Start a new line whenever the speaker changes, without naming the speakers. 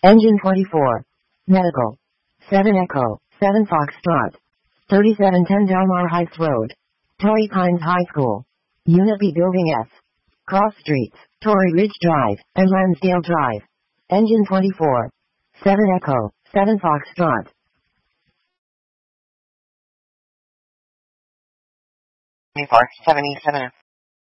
Engine 24. Medical. 7 Echo, 7 Foxtrot. 3710 Delmar Heights Road. Torrey Pines High School. Unit B Building F. Cross Streets, Torrey Ridge Drive, and Lansdale Drive. Engine 24. 7 Echo, 7 Foxtrot.
Newport 77.